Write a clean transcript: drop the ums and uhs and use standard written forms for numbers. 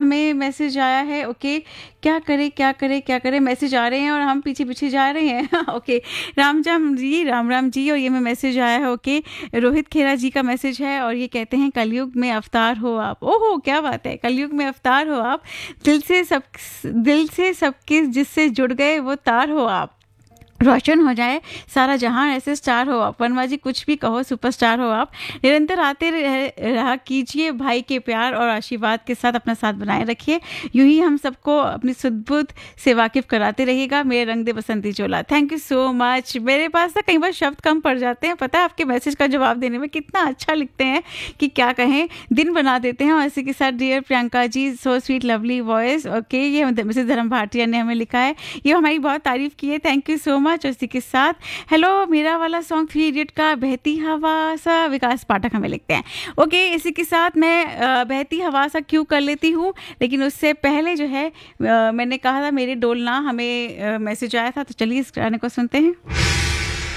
हमें मैसेज आया है। ओके, क्या करें क्या करें क्या करें, मैसेज आ रहे हैं और हम पीछे पीछे जा रहे हैं। ओके, राम जी, राम राम जी, और ये में मैसेज आया है। ओके, रोहित खेरा जी का मैसेज है और ये कहते हैं कलयुग में अवतार हो आप। ओहो, क्या बात है, कलयुग में अवतार हो आप, दिल से सबके जिससे जुड़ गए वो तार हो आप, रोशन हो जाए सारा जहां, ऐसे स्टार हो आप। वर्मा जी, कुछ भी कहो, सुपरस्टार हो आप। निरंतर आते रहा कीजिए भाई के प्यार और आशीर्वाद के साथ अपना साथ बनाए रखिए। यूं ही हम सबको अपनी सुध-बुध से वाकिफ कराते रहिएगा। मेरे रंग दे बसंती चोला। Thank you so much. मेरे पास ना कई बार शब्द कम पड़ जाते हैं, पता है, आपके मैसेज का जवाब देने में। कितना अच्छा लिखते हैं कि क्या कहें, दिन बना देते हैं। और इसी के साथ dear Priyanka ji, so sweet lovely voice. Okay, ये मिसेस धर्म भाटिया ने हमें लिखा है, ये हमारी बहुत तारीफ की है। Thank you so much. उसी के साथ हेलो, मेरा वाला सॉन्ग 3 इडियट का बहती हवा सा, विकास पाठक हमें लिखते हैं। ओके, इसी के साथ मैं बहती हवा सा क्यों कर लेती हूँ, लेकिन उससे पहले जो है मैंने कहा था मेरे डोलना, हमें मैसेज आया था, तो चलिए इस गाने को सुनते हैं।